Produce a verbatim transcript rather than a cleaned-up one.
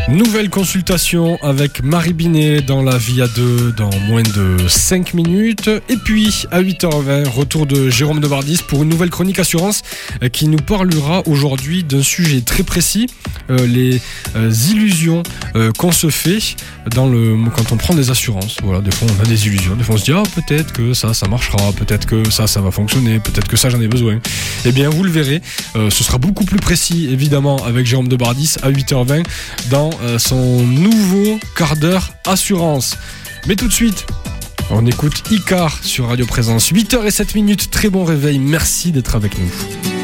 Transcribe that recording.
Nouvelle consultation avec Marie Binet dans la vie à deux dans moins de cinq minutes. Et puis à huit heures vingt, retour de Jérôme Devardis pour une nouvelle chronique assurance qui nous parlera aujourd'hui d'un sujet très précis, euh, les euh, illusions euh, qu'on se fait dans le, quand on prend des assurances. Voilà, des fois on a des illusions, des fois on se dit ah peut-être que ça, ça marchera, peut-être que ça, ça va fonctionner, peut-être que ça j'en ai besoin. Eh bien vous le verrez, euh, ce sera beaucoup plus précis évidemment avec Jérôme Devardis à huit heures vingt dans son nouveau quart d'heure assurance. Mais tout de suite, on écoute Icar sur Radio Présence. huit heures zéro sept minutes, très bon réveil, merci d'être avec nous.